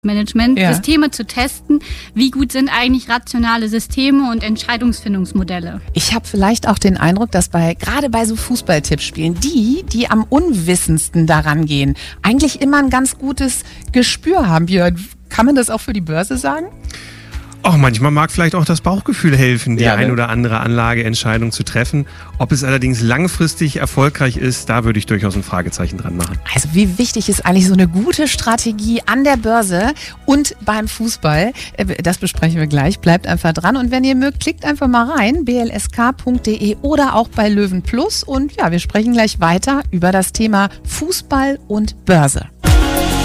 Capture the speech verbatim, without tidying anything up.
Management, Ja. Systeme zu testen, wie gut sind eigentlich rationale Systeme und Entscheidungsfindungsmodelle. Ich habe vielleicht auch den Eindruck, dass bei gerade bei so Fußballtippspielen die, die am unwissendsten daran gehen, eigentlich immer ein ganz gutes Gespür haben. Björn, kann man das auch für die Börse sagen? Auch manchmal mag vielleicht auch das Bauchgefühl helfen, die Ja, ne? ein oder andere Anlageentscheidung zu treffen. Ob es allerdings langfristig erfolgreich ist, da würde ich durchaus ein Fragezeichen dran machen. Also wie wichtig ist eigentlich so eine gute Strategie an der Börse und beim Fußball? Das besprechen wir gleich. Bleibt einfach dran. Und wenn ihr mögt, klickt einfach mal rein, b l s k punkt d e oder auch bei Löwen Plus. Und ja, wir sprechen gleich weiter über das Thema Fußball und Börse.